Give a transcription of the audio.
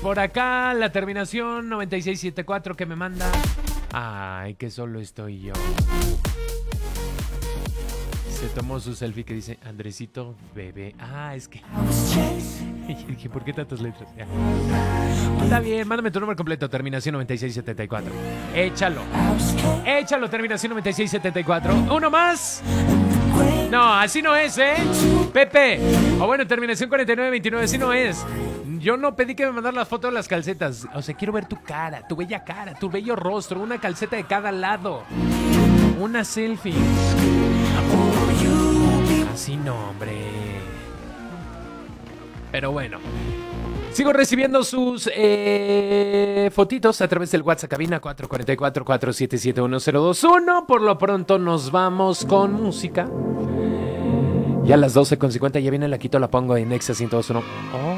por acá la terminación 9674 que me manda. Ay, que solo estoy yo. Se tomó su selfie que dice Andresito bebé. Es que... Y dije, ¿por qué tantas letras? Ya. Está bien, mándame tu número completo, terminación 9674. Échalo, terminación 9674. ¿Uno más? No, así no es, ¿eh? Pepe. O bueno, terminación 4929, así no es. Yo no pedí que me mandaran las fotos de las calcetas. O sea, quiero ver tu cara, tu bella cara, tu bello rostro, una calceta de cada lado. Una selfie. Así no, hombre. Pero bueno. Sigo recibiendo sus fotitos a través del WhatsApp cabina 444-477-1021. Por lo pronto nos vamos con música. Ya a las 12:50 ya viene la quito, la pongo en Nexa 102.1.